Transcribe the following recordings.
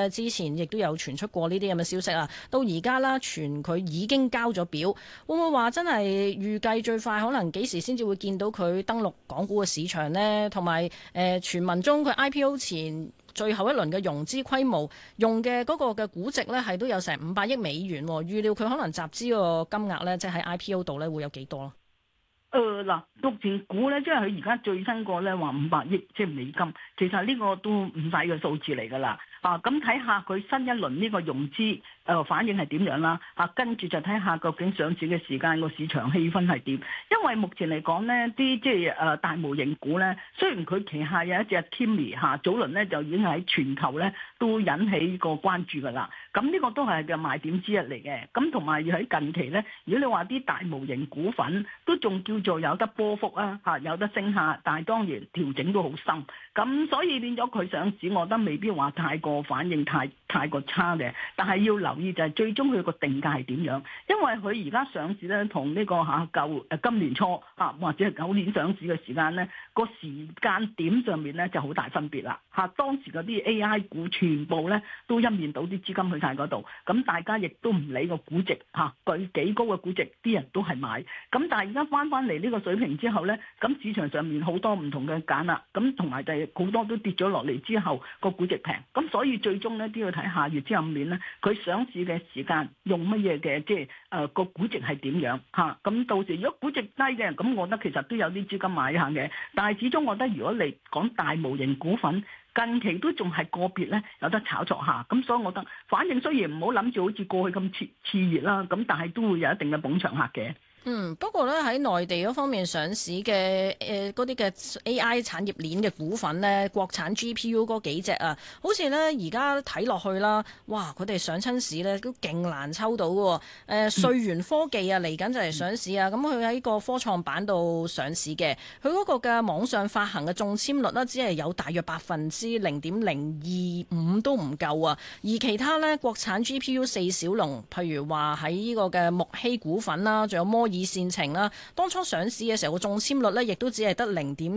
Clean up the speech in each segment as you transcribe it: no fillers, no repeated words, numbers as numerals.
呢，之前亦都有傳出過呢啲咁嘅消息啊。到而家啦，傳佢已經交咗表，會唔會話真係預計最快可能幾時先至會見到佢登陸港股嘅市場呢？同埋傳聞中佢 IPO 前最後一輪嘅融資規模用嘅嗰個嘅估值呢，係都有成500億美元，預料佢可能集資個金額呢，即係喺 IPO 度呢會有幾多咯？ 嗱，目前估咧，即係佢而家最新個咧話500億即係美金，其實呢個都唔細嘅數字嚟㗎啦。咁睇下佢新一輪呢個融資反應係點樣啦。跟住就睇下究竟上市嘅時間個市場氣氛係點。因為目前嚟講呢啲即係大模型股咧，雖然佢旗下有一隻 Kimi 早輪咧就已經喺全球咧都引起個關注㗎啦。咁呢個都係嘅賣點之一嚟嘅。咁同埋喺近期咧，如果你話啲大模型股份都仲叫做有得波幅啊，有得升下，但係當然調整都好深。咁所以變咗佢上市，我覺得未必話太過反應太過差嘅。但係要留意就係最終佢個定價係點樣，因為佢而家上市咧同呢個今年初或者係舊年上市嘅時間咧，個時間點上面咧就好大分別啦。當時嗰啲 AI 股全部咧都一面倒啲資金去晒嗰度，咁大家亦都唔理個估值佢幾高嘅估值，啲人都係買。咁但係而家翻嚟呢個水平之後咧，咁市場上面好多唔同嘅揀啦，咁同埋就係好多都跌咗落嚟之後個估值平，咁所以最終咧都要睇下月之後面咧佢上市嘅時間用乜嘢嘅，即係個估值係點樣嚇。咁到時如果估值低嘅，咁我覺得其實都有啲資金買下嘅。但係始終我覺得如果你講大模型股份，近期都仲係個別咧有得炒作下，咁所以我覺得反正雖然唔好諗住好似過去咁熾熱啦，咁但係都會有一定嘅捧場客嘅。 不過咧喺內地嗰方面上市嘅嗰啲嘅 AI 產業鏈嘅股份呢，國產 GPU 嗰幾隻啊，好似呢而家睇落去啦，哇！佢哋上親市呢都勁難抽到嘅喎。瑞元科技啊嚟緊就嚟上市啊，咁佢喺個科創板度上市嘅，佢嗰個嘅網上發行嘅中籤率呢，只係有大約0.025%都唔夠啊。而其他呢，國產 GPU 四小龍，譬如話喺呢個嘅木希股份啦，仲有摩爾線程啦，當初上市嘅時候個中籤率呢，亦都只係得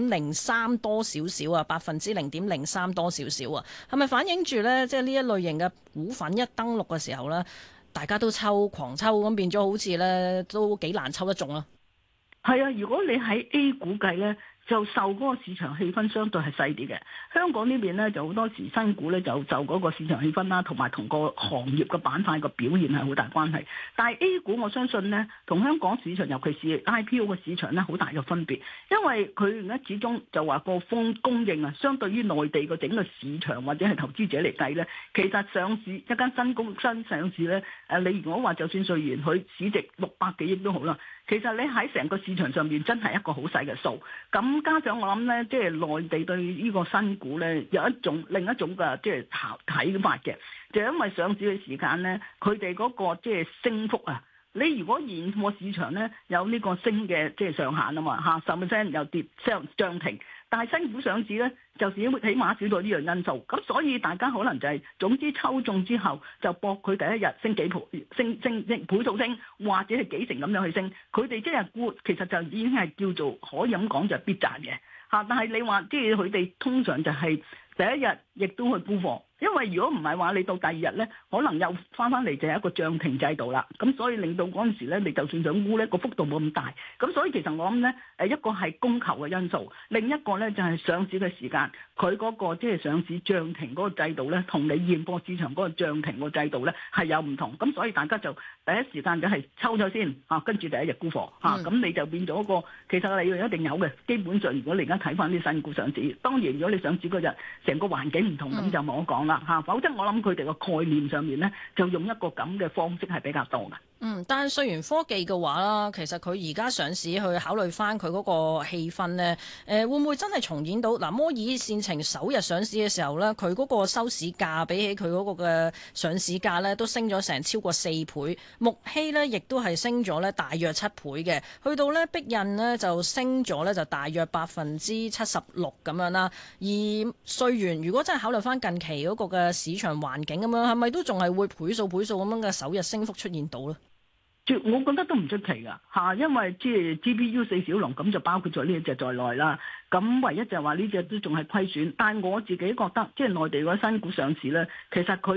0.03多少少啊，0.03%多少少啊，係咪反映住呢？即係呢一類型嘅股份一登陸嘅時候呢，大家都狂抽，咁變咗好似呢都幾難抽得中啊？ 係啊，如果你喺 A 股計呢，就受嗰個市場氣氛相對係細啲嘅。香港呢邊呢，就好多時新股呢，就受嗰個市場氣氛啦，同埋同個行業嘅板塊個表現係好大關係。但係 A 股我相信呢，同香港市場尤其是 IPO 嘅市場呢，好大嘅分別，因為佢而家始終就話個供應啊，相對於內地個整個市場或者係投資者嚟計呢，其實上市一間新上市呢，你如果話就算瑞元佢市值600幾億都好啦，其實你喺成個市場上面真係一個好細嘅數。咁加上我諗咧，即係內地對呢個新股咧有另一種嘅即係睇法嘅，就因為上市嘅時間咧，佢哋嗰個即係升幅啊。你如果現貨市場咧有呢個升嘅即係上限啊嘛10%又跌漲停，但係新股上市咧就起碼少咗呢樣因素，咁所以大家可能就係總之抽中之後就搏佢第一日升幾倍，升倍數升，或者係幾成咁樣去升，佢哋即係估其實就已經係叫做可以咁講就係必賺嘅嚇。但係你話即係佢哋通常就係第一日亦都去沽貨。因為如果唔係話，你到第二日咧，可能又翻嚟就係一個漲停制度啦。咁所以令到嗰陣時咧，你就算想沽咧，個幅度冇咁大。咁所以其實我諗咧，一個係供求嘅因素，另一個咧就係上市嘅時間，佢嗰個即係上市漲停嗰個制度咧，同你現貨市場嗰個漲停個制度咧係有唔同。咁所以大家就第一時間就係抽咗先跟住第一日沽貨咁你就變咗個其實利潤一定有嘅。基本上如果你而家睇翻啲新股上市，當然如果你上市嗰日成個環境唔同，咁就冇得講。否則我諗佢哋個概念上面咧，就用一個咁嘅方式係比較多嘅。 但係瑞元科技嘅話啦，其實佢而家上市去考慮翻佢嗰個氣氛呢，會唔會真係重演到摩爾線程首日上市嘅時候呢，佢嗰個收市價比起佢嗰個嘅上市價呢，都升咗成超過4倍。木希呢亦都係升咗呢大約7倍嘅，去到呢碧印呢就升咗呢就大約76%咁樣啦。而瑞元如果真係考慮翻近期嗰個嘅市場環境咁樣，係咪都仲係會倍數咁樣嘅首日升幅出現到呢？ 我覺得都唔出奇㗎因為即係 GPU 四小龍咁就包括咗呢一隻在內啦。咁唯一就係話呢隻都仲係虧損，但係我自己覺得即係內地嗰新股上市咧，其實佢